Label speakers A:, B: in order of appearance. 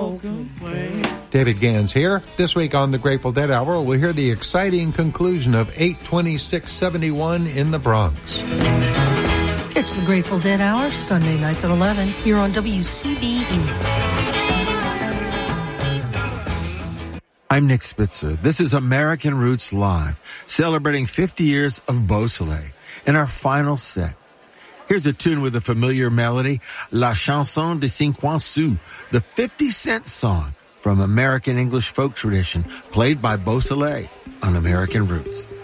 A: no complaint.
B: David Gans here. This week on the Grateful Dead Hour, we'll hear the exciting conclusion of 82671 in the Bronx.
C: It's the Grateful Dead Hour, Sunday nights at 11, here on WCBE.
D: I'm Nick Spitzer. This is American Roots Live, celebrating 50 years of Beausoleil in our final set. Here's a tune with a familiar melody, La Chanson de 50 Sous, the 50-cent song from American English folk tradition, played by Beausoleil on American Roots.